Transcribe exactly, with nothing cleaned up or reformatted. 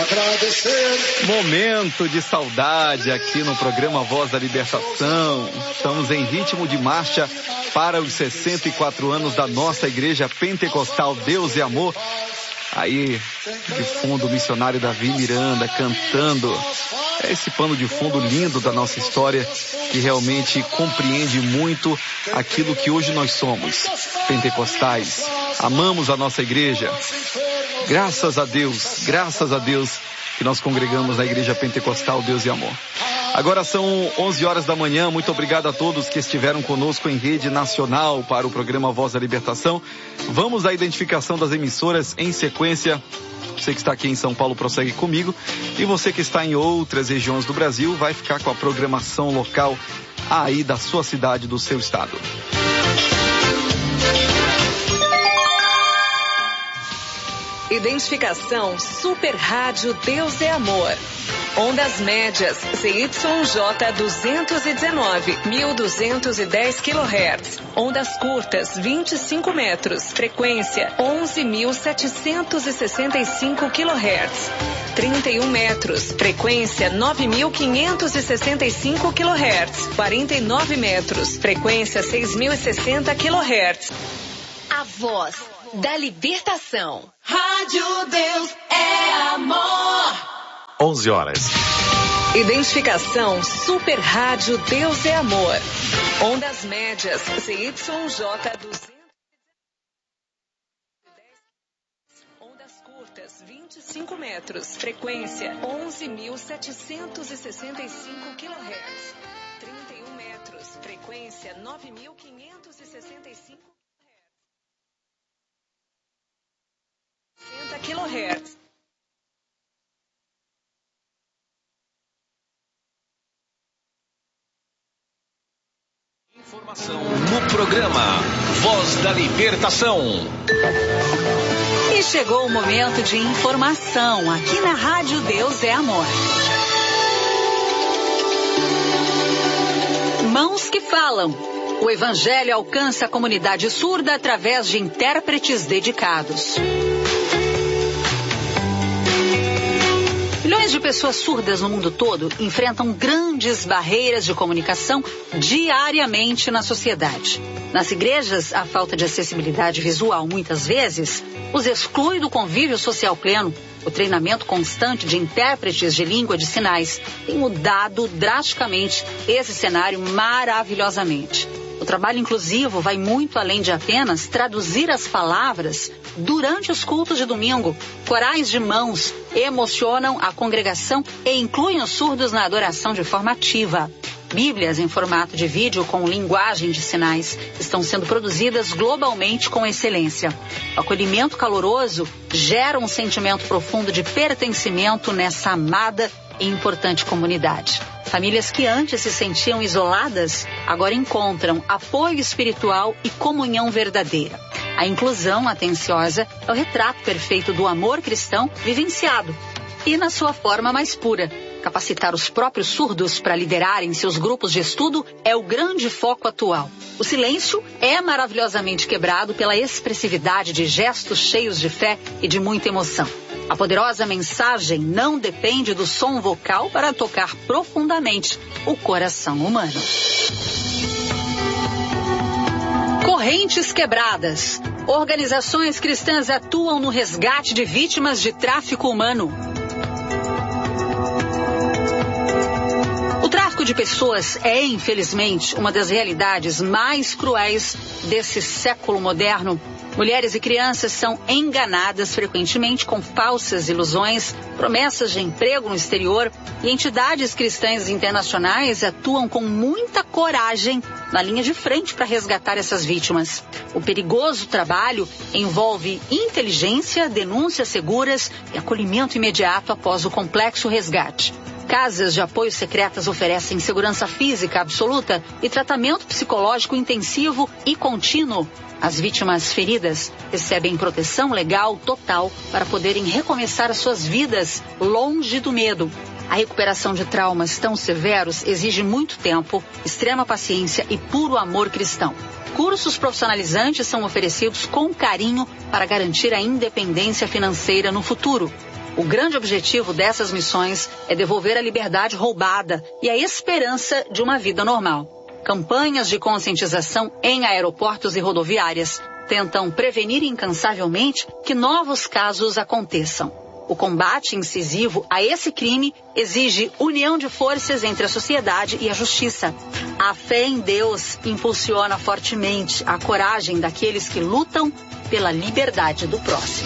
agradecer. Momento de saudade aqui no programa Voz da Libertação. Estamos em ritmo de marcha para os sessenta e quatro anos da nossa Igreja Pentecostal Deus e Amor. Aí, de fundo, o missionário Davi Miranda cantando. É esse pano de fundo lindo da nossa história que realmente compreende muito aquilo que hoje nós somos, pentecostais. Amamos a nossa igreja. Graças a Deus, graças a Deus que nós congregamos na Igreja Pentecostal Deus e Amor. Agora são onze horas da manhã, muito obrigado a todos que estiveram conosco em rede nacional para o programa Voz da Libertação. Vamos à identificação das emissoras em sequência. Você que está aqui em São Paulo prossegue comigo, e você que está em outras regiões do Brasil vai ficar com a programação local aí da sua cidade, do seu estado. Identificação Super Rádio Deus é Amor. Ondas médias C Y J duzentos e dezenove, mil duzentos e dez quilohertz. Ondas curtas vinte e cinco metros. Frequência onze mil setecentos e sessenta e cinco quilohertz. trinta e um metros. Frequência nove mil quinhentos e sessenta e cinco quilohertz. quarenta e nove metros. Frequência seis mil e sessenta quilohertz. A voz da libertação. Rádio Deus é Amor. onze horas. Identificação Super Rádio Deus é Amor. Ondas médias C Y J duzentos. Ondas curtas vinte e cinco metros. Frequência onze mil setecentos e sessenta e cinco quilohertz. trinta e um metros. Frequência nove mil quinhentos e sessenta e cinco quilohertz. Informação no programa Voz da Libertação. E chegou o momento de informação aqui na Rádio Deus é Amor. Mãos que falam. O Evangelho alcança a comunidade surda através de intérpretes dedicados. Milhões de pessoas surdas no mundo todo enfrentam grandes barreiras de comunicação diariamente na sociedade. Nas igrejas, a falta de acessibilidade visual muitas vezes os exclui do convívio social pleno. O treinamento constante de intérpretes de língua de sinais tem mudado drasticamente esse cenário maravilhosamente. O trabalho inclusivo vai muito além de apenas traduzir as palavras durante os cultos de domingo. Corais de mãos emocionam a congregação e incluem os surdos na adoração de forma ativa. Bíblias em formato de vídeo com linguagem de sinais estão sendo produzidas globalmente com excelência. O acolhimento caloroso gera um sentimento profundo de pertencimento nessa amada e importante comunidade. Famílias que antes se sentiam isoladas, agora encontram apoio espiritual e comunhão verdadeira. A inclusão atenciosa é o retrato perfeito do amor cristão vivenciado e na sua forma mais pura. Capacitar os próprios surdos para liderarem seus grupos de estudo é o grande foco atual. O silêncio é maravilhosamente quebrado pela expressividade de gestos cheios de fé e de muita emoção. A poderosa mensagem não depende do som vocal para tocar profundamente o coração humano. Correntes quebradas. Organizações cristãs atuam no resgate de vítimas de tráfico humano. O tráfico de pessoas é, infelizmente, uma das realidades mais cruéis desse século moderno. Mulheres e crianças são enganadas frequentemente com falsas ilusões, promessas de emprego no exterior, e entidades cristãs internacionais atuam com muita coragem na linha de frente para resgatar essas vítimas. O perigoso trabalho envolve inteligência, denúncias seguras e acolhimento imediato após o complexo resgate. Casas de apoio secretas oferecem segurança física absoluta e tratamento psicológico intensivo e contínuo. As vítimas feridas recebem proteção legal total para poderem recomeçar as suas vidas longe do medo. A recuperação de traumas tão severos exige muito tempo, extrema paciência e puro amor cristão. Cursos profissionalizantes são oferecidos com carinho para garantir a independência financeira no futuro. O grande objetivo dessas missões é devolver a liberdade roubada e a esperança de uma vida normal. Campanhas de conscientização em aeroportos e rodoviárias tentam prevenir incansavelmente que novos casos aconteçam. O combate incisivo a esse crime exige união de forças entre a sociedade e a justiça. A fé em Deus impulsiona fortemente a coragem daqueles que lutam pela liberdade do próximo.